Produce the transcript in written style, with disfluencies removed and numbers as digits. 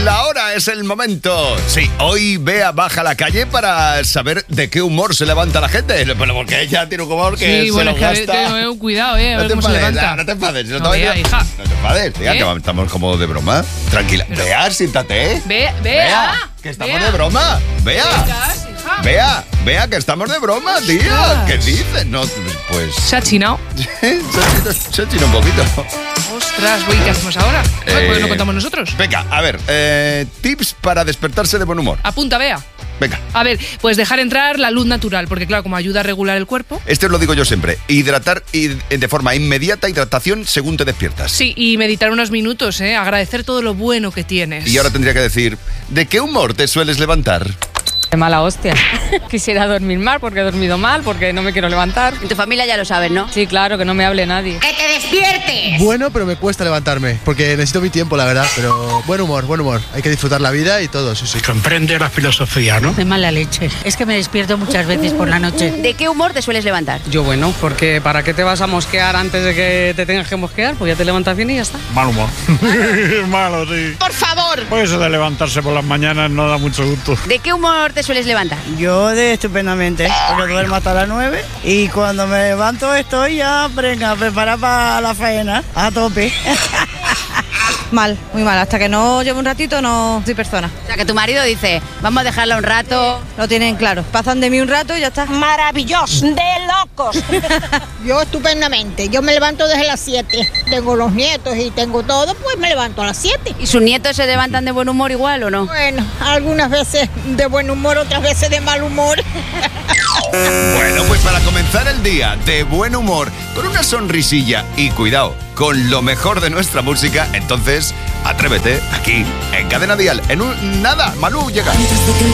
la hora, es el momento. Sí, hoy Bea baja a la calle para saber de qué humor se levanta la gente. Pero porque ella tiene un humor que sí, bueno, se lo gasta. Tengo cuidado, a ver cómo se levanta. No te enfades. No, Bea, hija. No te enfades, tía, que estamos como de broma. Tranquila. Pero... Bea, siéntate. Bea, que estamos de broma. Bea, que estamos de broma, tía. ¿Qué dices? No, pues... ¿Se ha chinado? se ha chinado un poquito. Ostras, güey, ¿qué hacemos ahora? ¿Por qué no contamos nosotros? Venga, a ver, tips para despertarse de buen humor. Apunta, Bea. Venga. A ver, pues dejar entrar la luz natural, porque claro, como ayuda a regular el cuerpo. Esto lo digo yo siempre, hidratar de forma inmediata, hidratación según te despiertas. Sí, y meditar unos minutos, agradecer todo lo bueno que tienes. Y ahora tendría que decir, ¿de qué humor te sueles levantar? De mala hostia. Quisiera dormir mal porque he dormido mal, porque no me quiero levantar. En tu familia ya lo sabes, ¿no? Sí, claro, que no me hable nadie. ¡Que te despiertes! Bueno, pero me cuesta levantarme, porque necesito mi tiempo, la verdad. Pero buen humor. Hay que disfrutar la vida y todo, sí. Comprende la filosofía, ¿no? De mala leche. Es que me despierto muchas veces por la noche. ¿De qué humor te sueles levantar? Yo bueno, porque ¿para qué te vas a mosquear antes de que te tengas que mosquear? Pues ya te levantas bien y ya está. Mal humor. Malo, sí. ¡Por favor! Pues eso de levantarse por las mañanas no da mucho gusto. ¿De qué humor te sueles levantar? Yo estupendamente, porque duermo hasta las 9 y cuando me levanto estoy ya preparada para la faena, a tope. Mal, muy mal. Hasta que no llevo un ratito no soy persona. O sea, que tu marido dice, vamos a dejarla un rato. Lo tienen claro. Pasan de mí un rato y ya está. Maravilloso, de locos. Yo estupendamente. Yo me levanto desde las 7. Tengo los nietos y tengo todo, pues me levanto a las 7. ¿Y sus nietos se levantan de buen humor igual o no? Bueno, algunas veces de buen humor, otras veces de mal humor. Bueno, pues para comenzar el día de buen humor, con una sonrisilla y cuidado, con lo mejor de nuestra música, entonces atrévete aquí en Cadena Dial. Nada, Malú llega.